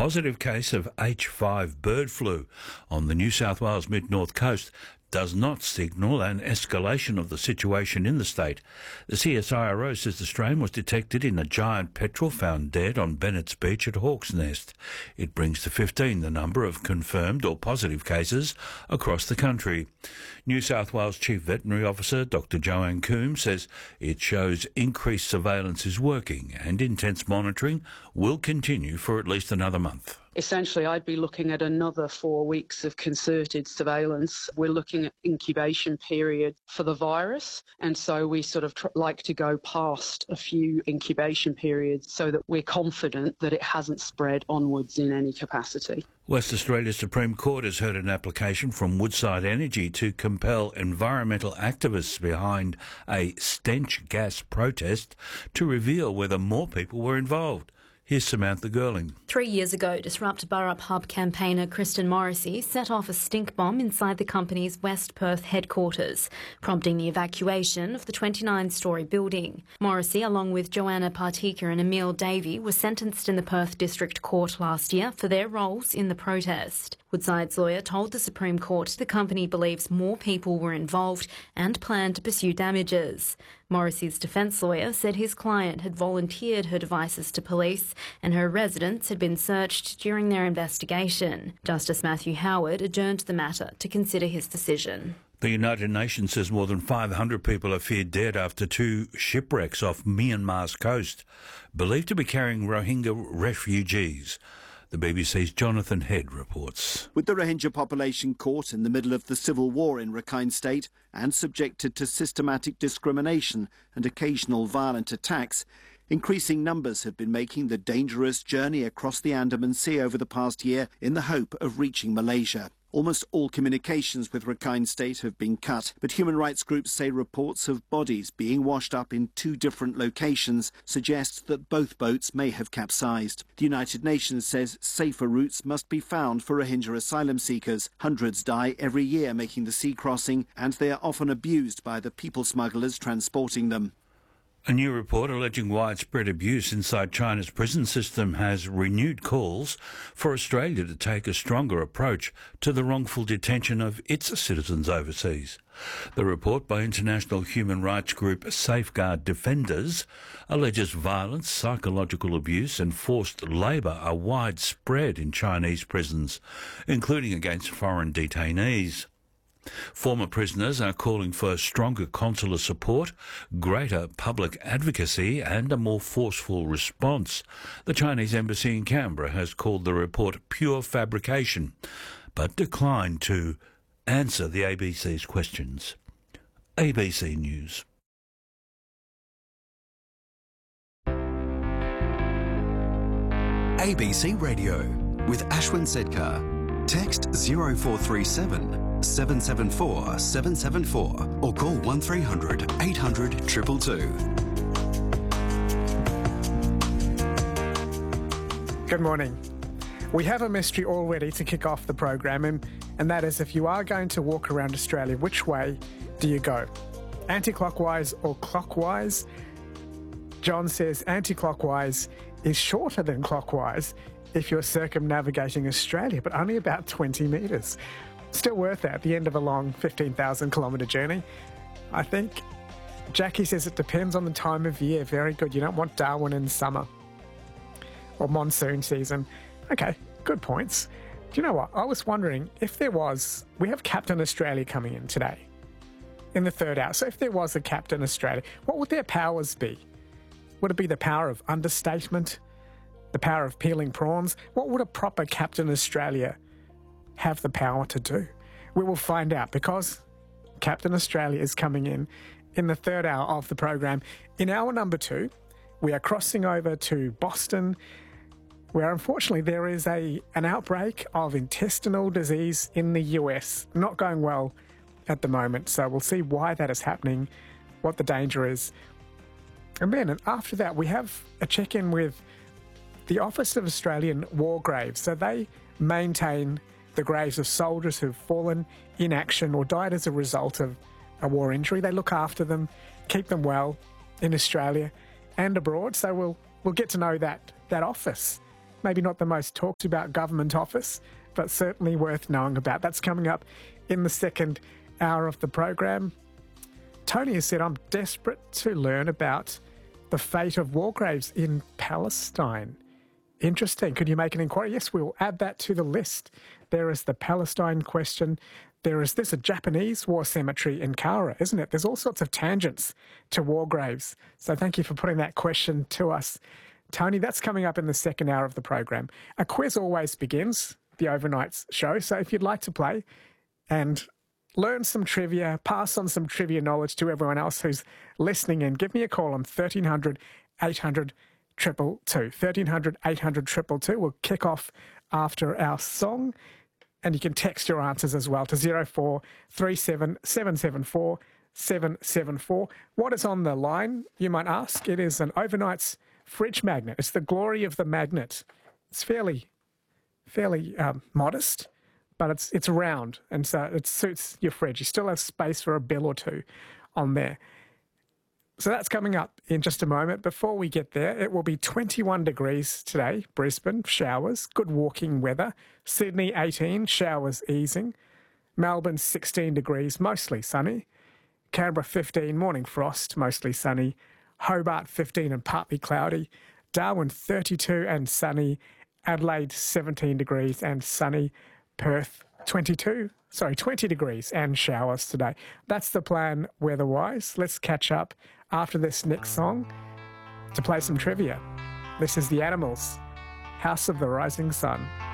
positive case of H5 bird flu on the New South Wales mid-north coast does not signal an escalation of the situation in the state. The CSIRO says the strain was detected in a giant petrel found dead on Bennett's Beach at Hawk's Nest. It brings to 15 the number of confirmed or positive cases across the country. New South Wales Chief Veterinary Officer Dr Joanne Coombs says it shows increased surveillance is working and intense monitoring will continue for at least another month. Essentially, I'd be looking at another 4 weeks of concerted surveillance. We're looking at incubation period for the virus, and so we sort of like to go past a few incubation periods so that we're confident that it hasn't spread onwards in any capacity. West Australia's Supreme Court has heard an application from Woodside Energy to compel environmental activists behind a stench gas protest to reveal whether more people were involved. Here's Samantha Girling. 3 years ago, Disrupt Burrup Hub campaigner Kristen Morrissey set off a stink bomb inside the company's West Perth headquarters, prompting the evacuation of the 29-storey building. Morrissey, along with Joanna Partika and Emil Davey, were sentenced in the Perth District Court last year for their roles in the protest. Woodside's lawyer told the Supreme Court the company believes more people were involved and planned to pursue damages. Morrissey's defence lawyer said his client had volunteered her devices to police and her residence had been searched during their investigation. Justice Matthew Howard adjourned the matter to consider his decision. The United Nations says more than 500 people are feared dead after 2 shipwrecks off Myanmar's coast, believed to be carrying Rohingya refugees. The BBC's Jonathan Head reports. With the Rohingya population caught in the middle of the civil war in Rakhine State and subjected to systematic discrimination and occasional violent attacks, increasing numbers have been making the dangerous journey across the Andaman Sea over the past year in the hope of reaching Malaysia. Almost all communications with Rakhine State have been cut, but human rights groups say reports of bodies being washed up in 2 different locations suggest that both boats may have capsized. The United Nations says safer routes must be found for Rohingya asylum seekers. Hundreds die every year making the sea crossing, and they are often abused by the people smugglers transporting them. A new report alleging widespread abuse inside China's prison system has renewed calls for Australia to take a stronger approach to the wrongful detention of its citizens overseas. The report by international human rights group Safeguard Defenders alleges violence, psychological abuse and forced labour are widespread in Chinese prisons, including against foreign detainees. Former prisoners are calling for stronger consular support, greater public advocacy and a more forceful response. The Chinese embassy in Canberra has called the report pure fabrication, but declined to answer the ABC's questions. ABC News. ABC Radio with Ashwin Sedkar. Text 0437 774 774 or call 1300 800 222. Good morning. We have a mystery all ready to kick off the program, and that is, if you are going to walk around Australia, which way do you go? Anti-clockwise or clockwise? John says anti-clockwise is shorter than clockwise if you're circumnavigating Australia, but only about 20 metres. Still worth it at the end of a long 15,000 kilometre journey, I think. Jackie says it depends on the time of year. Very good. You don't want Darwin in summer or monsoon season. Okay, good points. Do you know what? I was wondering if there was... We have Captain Australia coming in today in the third hour. So if there was a Captain Australia, what would their powers be? Would it be the power of understatement? The power of peeling prawns? What would a proper Captain Australia have the power to do? We will find out, because Captain Australia is coming in the third hour of the program. In hour number 2, we are crossing over to Boston, where unfortunately there is an outbreak of intestinal disease in the US. Not going well at the moment, so we'll see why that is happening, what the danger is. And then after that, we have a check-in with the Office of Australian War Graves. So they maintain the graves of soldiers who've fallen in action or died as a result of a war injury. They look after them, keep them well in Australia and abroad. So we'll get to know that office Maybe not the most talked about government office, but certainly worth knowing about. That's coming up in the second hour of the program. Tony has said, I'm desperate to learn about the fate of war graves in Palestine. Interesting. Could you make an inquiry? Yes, we'll add that to the list. There is the Palestine question. There is this, a Japanese war cemetery in Kara, isn't it? There's all sorts of tangents to war graves. So thank you for putting that question to us, Tony. That's coming up in the second hour of the program. A quiz always begins the overnight show. So if you'd like to play and learn some trivia, pass on some trivia knowledge to everyone else who's listening in, give me a call on 1300 800 222. 1300 800 222. We'll kick off after our song, and you can text your answers as well to 0437 774 774. What is on the line, you might ask? It is an overnight's fridge magnet. It's the glory of the magnet. It's fairly modest, but it's round, and so it suits your fridge. You still have space for a bill or two on there. So that's coming up in just a moment. Before we get there, it will be 21 degrees today, Brisbane, showers, good walking weather. Sydney 18, showers easing. Melbourne 16 degrees, mostly sunny. Canberra 15, morning frost, mostly sunny. Hobart 15 and partly cloudy. Darwin 32 and sunny. Adelaide 17 degrees and sunny. Perth 20 degrees and showers today. That's the plan weather-wise. Let's catch up after this next song to play some trivia. This is The Animals, House of the Rising Sun.